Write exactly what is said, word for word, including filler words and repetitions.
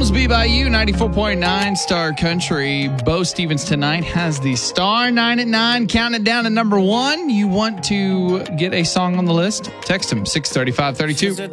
is Be By You, ninety-four point nine Star Country. Bo Stevens tonight has the Star nine at nine. Count it down to number one. You want to get a song on the list? Text him, six thirty-five thirty-two.